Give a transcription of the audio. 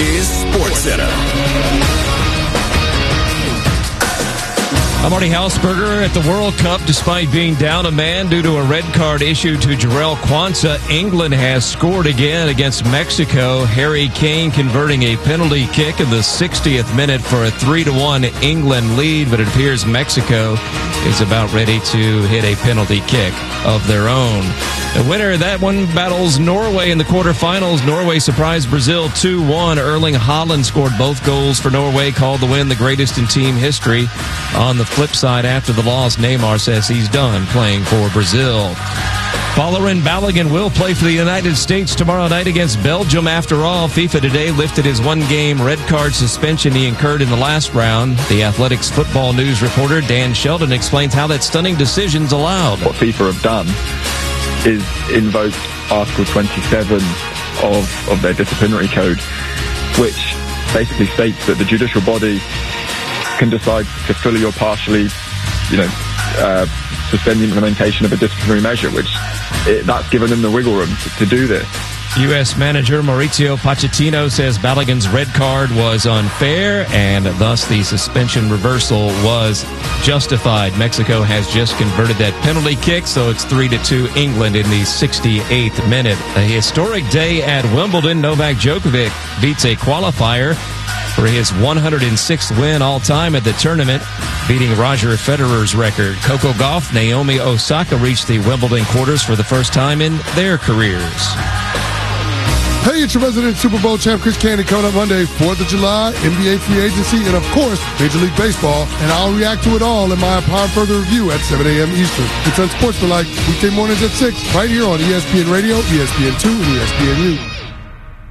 is SportsCenter. I'm Artie Hausberger. At the World Cup, despite being down a man due to a red card issued to Jarrell Quansah, England has scored again against Mexico. Harry Kane converting a penalty kick in the 60th minute for a 3-1 England lead, but it appears Mexico is about ready to hit a penalty kick of their own. The winner of that one battles Norway in the quarterfinals. Norway surprised Brazil 2-1. Erling Haaland scored both goals for Norway, called the win the greatest in team history. On the flip side, after the loss, Neymar says he's done playing for Brazil. Folarin Balogun will play for the United States tomorrow night against Belgium. After all, FIFA today lifted his one-game red card suspension he incurred in the last round. The Athletics football news reporter Dan Sheldon explains how that stunning decision's allowed. What FIFA have done is invoke Article 27 of their disciplinary code, which basically states that the judicial body can decide to fully or partially, suspend the implementation of a disciplinary measure, that's given them the wiggle room to do this. U.S. manager Mauricio Pochettino says Balogun's red card was unfair, and thus the suspension reversal was justified. Mexico has just converted that penalty kick, so it's 3-2 England in the 68th minute. A historic day at Wimbledon. Novak Djokovic beats a qualifier for his 106th win all-time at the tournament, beating Roger Federer's record. Coco Gauff, Naomi Osaka reached the Wimbledon quarters for the first time in their careers. Hey, it's your resident Super Bowl champ, Chris Candy, coming up Monday, 4th of July, NBA free agency, and of course, Major League Baseball. And I'll react to it all in my Upon Further Review at 7 a.m. Eastern. It's Unsportsmanlike, weekday mornings at 6, right here on ESPN Radio, ESPN2, and ESPNU.